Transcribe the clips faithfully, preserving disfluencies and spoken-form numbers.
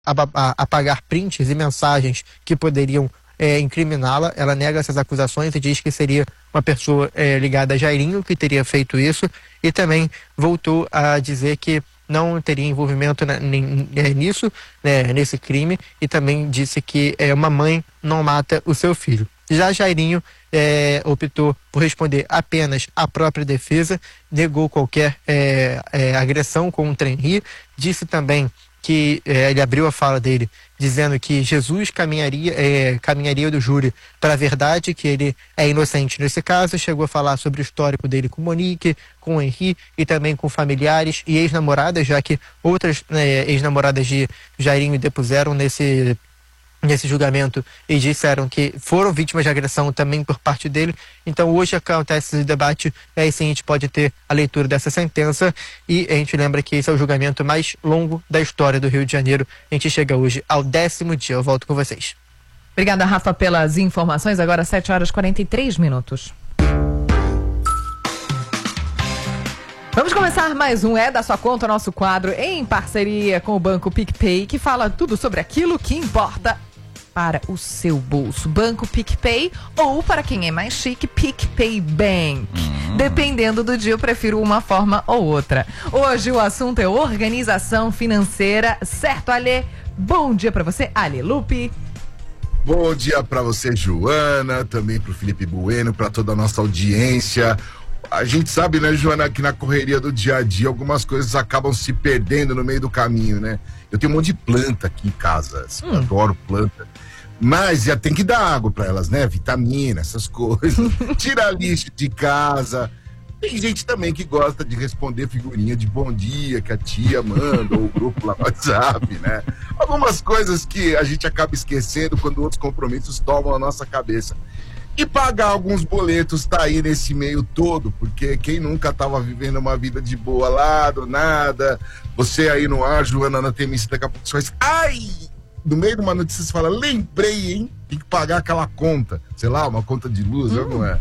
a, a, apagar prints e mensagens que poderiam é, incriminá-la. Ela nega essas acusações e diz que seria uma pessoa é, ligada a Jairinho que teria feito isso, e também voltou a dizer que não teria envolvimento na, nem, nisso, né, nesse crime, e também disse que é, uma mãe não mata o seu filho. Já Jairinho é, optou por responder apenas à própria defesa, negou qualquer é, é, agressão contra Henri, disse também que é, ele abriu a fala dele dizendo que Jesus caminharia, é, caminharia do júri para a verdade, que ele é inocente nesse caso. Chegou a falar sobre o histórico dele com Monique, com Henri e também com familiares e ex-namoradas, já que outras né, ex-namoradas de Jairinho depuseram nesse nesse julgamento e disseram que foram vítimas de agressão também por parte dele. Então hoje acontece esse debate, e aí sim a gente pode ter a leitura dessa sentença, e a gente lembra que esse é o julgamento mais longo da história do Rio de Janeiro. A gente chega hoje ao décimo dia. Eu volto com vocês. Obrigada, Rafa, pelas informações. Agora sete horas e quarenta e três minutos. Vamos começar mais um É da Sua Conta, nosso quadro em parceria com o Banco PicPay, que fala tudo sobre aquilo que importa para o seu bolso. Banco PicPay, ou para quem é mais chique, PicPay Bank. Hum. Dependendo do dia, eu prefiro uma forma ou outra. Hoje o assunto é organização financeira, certo, Alê? Bom dia para você, Alê Lupe. Bom dia para você, Joana, também para o Felipe Bueno, para toda a nossa audiência. A gente sabe, né, Joana, que na correria do dia a dia algumas coisas acabam se perdendo no meio do caminho, né? Eu tenho um monte de planta aqui em casa, assim, hum. adoro planta. Mas já tem que dar água para elas, né? Vitamina, essas coisas. Tirar lixo de casa. Tem gente também que gosta de responder figurinha de bom dia que a tia manda, ou o grupo lá no WhatsApp, né? Algumas coisas que a gente acaba esquecendo quando outros compromissos tomam a nossa cabeça. E pagar alguns boletos tá aí nesse meio todo, porque quem nunca tava vivendo uma vida de boa lá, do nada, você aí no ar, Joana, na T M C, daqui a pouco você faz, ai, no meio de uma notícia você fala, lembrei, hein, tem que pagar aquela conta, sei lá, uma conta de luz, hum. não é?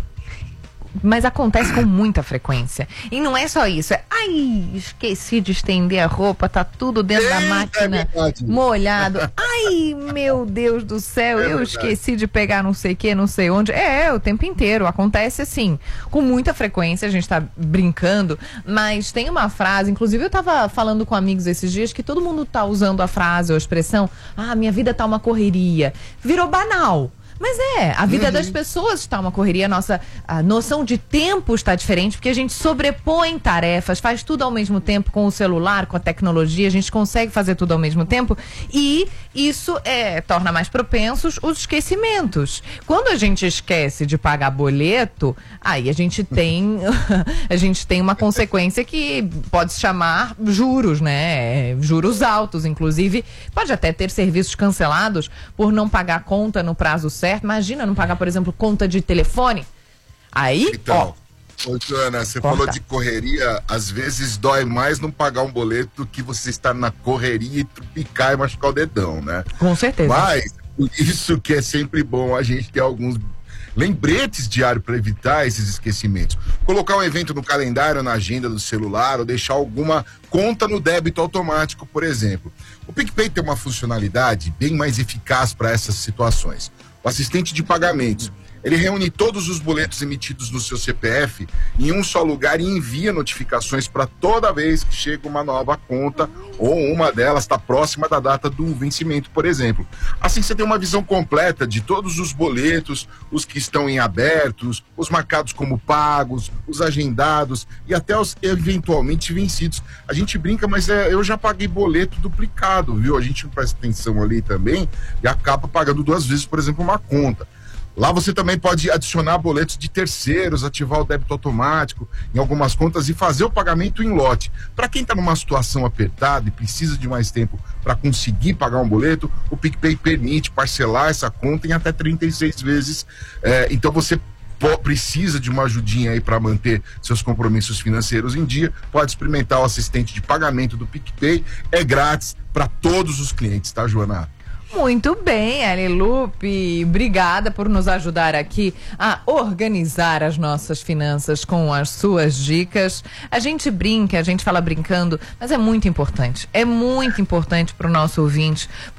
Mas acontece com muita frequência. E não é só isso, é ai, esqueci de estender a roupa, tá tudo dentro é, da máquina é molhado. Ai, meu Deus do céu, é eu verdade. esqueci de pegar não sei o que, não sei onde. É, é, o tempo inteiro. Acontece assim, com muita frequência, a gente tá brincando, mas tem uma frase, inclusive eu tava falando com amigos esses dias, que todo mundo tá usando a frase ou a expressão, ah, minha vida tá uma correria. Virou banal. Mas é, a vida uhum. das pessoas está uma correria, a nossa a noção de tempo está diferente, porque a gente sobrepõe tarefas, faz tudo ao mesmo tempo com o celular, com a tecnologia, a gente consegue fazer tudo ao mesmo tempo, e isso é, torna mais propensos os esquecimentos. Quando a gente esquece de pagar boleto, aí a gente tem a gente tem uma consequência que pode se chamar juros, né? Juros altos, inclusive, pode até ter serviços cancelados por não pagar a conta no prazo certo. Imagina não pagar, por exemplo, conta de telefone. Aí, então, ó. Ô, Joana, você corta. falou de correria, às vezes dói mais não pagar um boleto do que você estar na correria e trupicar e machucar o dedão, né? Com certeza. Mas, por isso que é sempre bom a gente ter alguns lembretes diários para evitar esses esquecimentos. Colocar um evento no calendário, na agenda do celular, ou deixar alguma conta no débito automático, por exemplo. O PicPay tem uma funcionalidade bem mais eficaz para essas situações. O assistente de pagamentos, ele reúne todos os boletos emitidos no seu C P F em um só lugar e envia notificações para toda vez que chega uma nova conta ou uma delas está próxima da data do vencimento, por exemplo. Assim você tem uma visão completa de todos os boletos, os que estão em abertos, os marcados como pagos, os agendados e até os eventualmente vencidos. A gente brinca, mas é, eu já paguei boleto duplicado, viu? A gente não presta atenção ali também e acaba pagando duas vezes, por exemplo, uma conta. Lá você também pode adicionar boletos de terceiros, ativar o débito automático em algumas contas e fazer o pagamento em lote. Para quem está numa situação apertada e precisa de mais tempo para conseguir pagar um boleto, o PicPay permite parcelar essa conta em até trinta e seis vezes. É, então você precisa de uma ajudinha aí para manter seus compromissos financeiros em dia, pode experimentar o assistente de pagamento do PicPay, é grátis para todos os clientes, tá, Joana? Muito bem, Eli Lupe, obrigada por nos ajudar aqui a organizar as nossas finanças com as suas dicas. A gente brinca, a gente fala brincando, mas é muito importante, é muito importante para o nosso ouvinte,